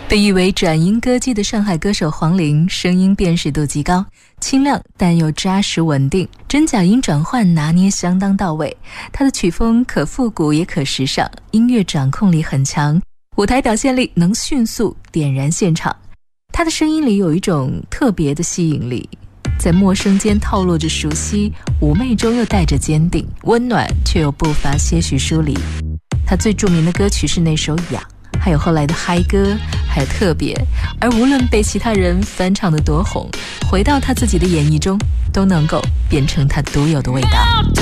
被誉为转音歌姬的上海歌手黄龄，声音辨识度极高，清亮但又扎实稳定，真假音转换拿捏相当到位。她的曲风可复古也可时尚，音乐掌控力很强，舞台表现力能迅速点燃现场。她的声音里有一种特别的吸引力，在陌生间透露着熟悉，妩媚中又带着坚定，温暖却又不乏些许疏离。她最著名的歌曲是那首《痒》，还有后来的嗨歌，还有特别，而无论被其他人翻唱的多红，回到他自己的演绎中，都能够变成他独有的味道。